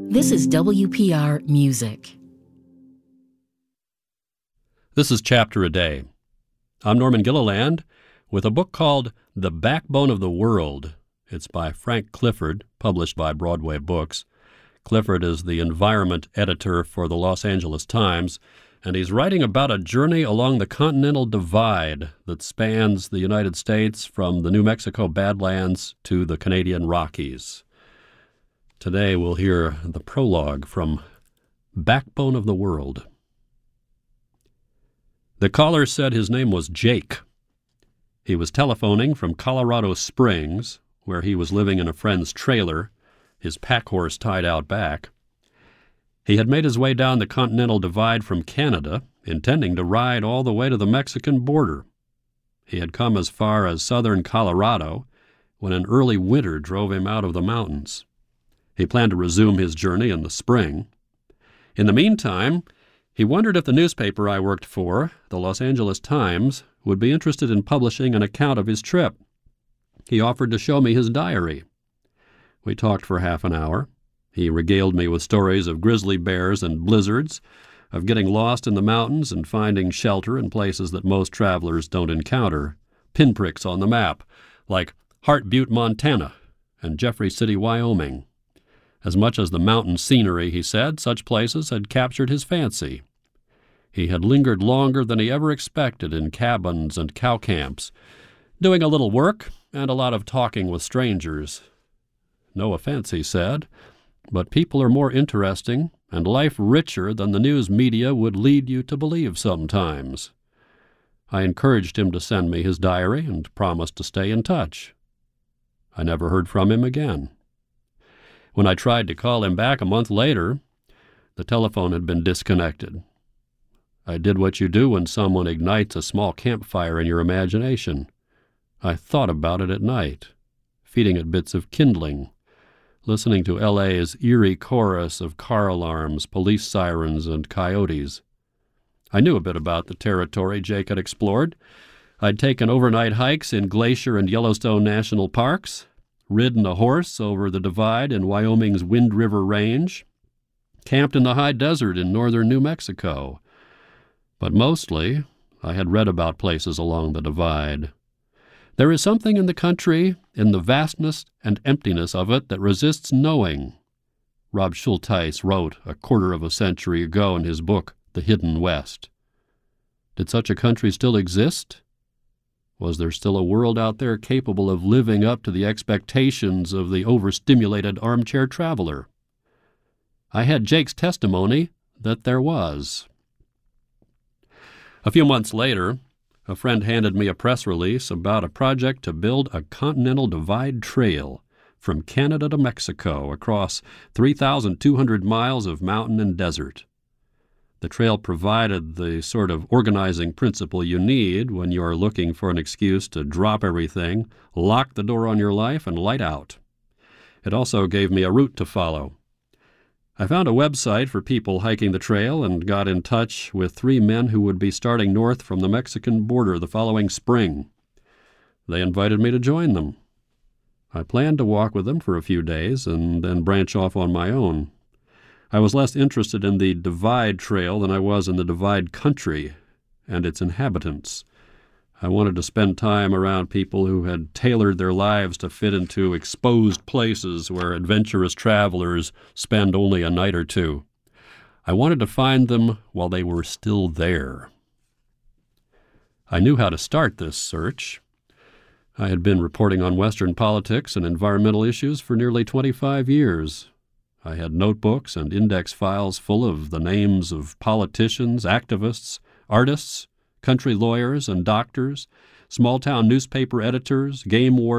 This is WPR Music. This is Chapter a Day. I'm Norman Gilliland with a book called The Backbone of the World. It's by Frank Clifford, published by Broadway Books. Clifford is the environment editor for the Los Angeles Times, and he's writing about a journey along the Continental Divide that spans the United States from the New Mexico Badlands to the Canadian Rockies. Today we'll hear the prologue from Backbone of the World. The caller said his name was Jake. He was telephoning from Colorado Springs, where he was living in a friend's trailer, his pack horse tied out back. He had made his way down the Continental Divide from Canada, intending to ride all the way to the Mexican border. He had come as far as southern Colorado when an early winter drove him out of the mountains. He planned to resume his journey in the spring. In the meantime, he wondered if the newspaper I worked for, the Los Angeles Times, would be interested in publishing an account of his trip. He offered to show me his diary. We talked for half an hour. He regaled me with stories of grizzly bears and blizzards, of getting lost in the mountains and finding shelter in places that most travelers don't encounter, pinpricks on the map, like Hart Butte, Montana, and Jeffrey City, Wyoming. As much as the mountain scenery, he said, such places had captured his fancy. He had lingered longer than he ever expected in cabins and cow camps, doing a little work and a lot of talking with strangers. No offense, he said, but people are more interesting and life richer than the news media would lead you to believe sometimes. I encouraged him to send me his diary and promised to stay in touch. I never heard from him again. When I tried to call him back a month later, the telephone had been disconnected. I did what you do when someone ignites a small campfire in your imagination. I thought about it at night, feeding it bits of kindling, listening to L.A.'s eerie chorus of car alarms, police sirens, and coyotes. I knew a bit about the territory Jake had explored. I'd taken overnight hikes in Glacier and Yellowstone National Parks, ridden a horse over the Divide in Wyoming's Wind River Range, camped in the high desert in northern New Mexico. But mostly, I had read about places along the Divide. There is something in the country, in the vastness and emptiness of it, that resists knowing. Rob Schulteis wrote a quarter of a century ago in his book, The Hidden West. Did such a country still exist? Was there still a world out there capable of living up to the expectations of the overstimulated armchair traveler? I had Jake's testimony that there was. A few months later, a friend handed me a press release about a project to build a Continental Divide Trail from Canada to Mexico across 3,200 miles of mountain and desert. The trail provided the sort of organizing principle you need when you are looking for an excuse to drop everything, lock the door on your life, and light out. It also gave me a route to follow. I found a website for people hiking the trail and got in touch with 3 men who would be starting north from the Mexican border the following spring. They invited me to join them. I planned to walk with them for a few days and then branch off on my own. I was less interested in the Divide Trail than I was in the Divide country and its inhabitants. I wanted to spend time around people who had tailored their lives to fit into exposed places where adventurous travelers spend only a night or two. I wanted to find them while they were still there. I knew how to start this search. I had been reporting on Western politics and environmental issues for nearly 25 years. I had notebooks and index files full of the names of politicians, activists, artists, country lawyers and doctors, small-town newspaper editors, game wardens,